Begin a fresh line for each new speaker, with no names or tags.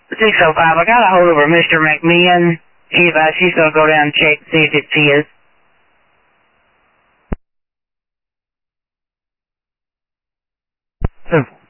605, I got a hold of her, Mr. McMahon. She's going to go down and check to see if it's his.
Simple.